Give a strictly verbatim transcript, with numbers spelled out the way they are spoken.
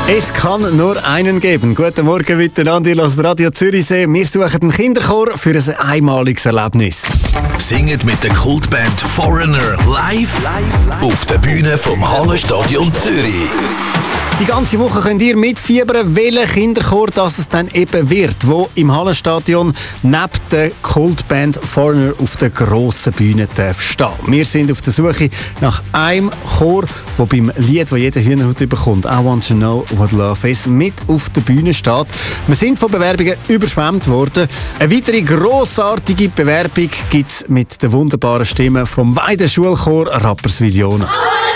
Es kann nur einen geben. Guten Morgen miteinander, ihr hört Radio Zürichsee. Wir suchen einen Kinderchor für ein einmaliges Erlebnis. Singet mit der Kultband Foreigner live, live auf der Bühne vom Hallenstadion Zürich. Die ganze Woche könnt ihr mitfiebern, welcher Kinderchor das es dann eben wird, wo im Hallenstadion neben der Kultband Foreigner auf der grossen Bühne darf stehen. Wir sind auf der Suche nach einem Chor, der beim Lied, das jeder Hühnerhut bekommt, «I Want to Know What Love Is», mit auf der Bühne steht. Wir sind von Bewerbungen überschwemmt worden. Eine weitere grossartige Bewerbung gibt es mit der wunderbaren Stimme vom Weidenschulchor Rapperswil-Jona.